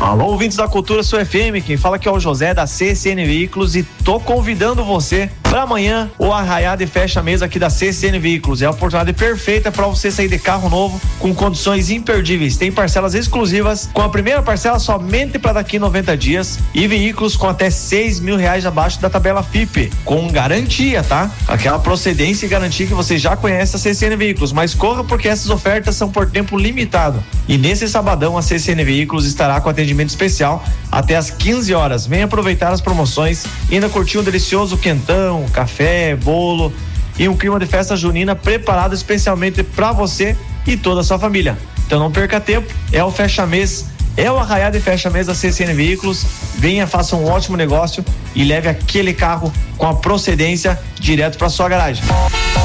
Alô, ouvintes da Cultura Sul FM, quem fala aqui é o José da CCN Veículos e tô convidando você para amanhã o arraiado e fecha mesa aqui da CCN Veículos. É a oportunidade perfeita para você sair de carro novo com condições imperdíveis. Tem parcelas exclusivas, com a primeira parcela somente para daqui 90 dias e veículos com até R$6.000 abaixo da tabela FIPE, com garantia, tá? Aquela procedência e garantia que você já conhece a CCN Veículos, mas corra porque essas ofertas são por tempo limitado. E nesse sabadão a CCN Veículos estará com atendimento especial até às 15 horas. Venha aproveitar as promoções e ainda curtir um delicioso quentão, café, bolo e um clima de festa junina preparado especialmente para você e toda a sua família. Então não perca tempo, é o fecha-mês, é o arraiado e fecha-mês da CCN Veículos. Venha, faça um ótimo negócio e leve aquele carro com a procedência direto para sua garagem.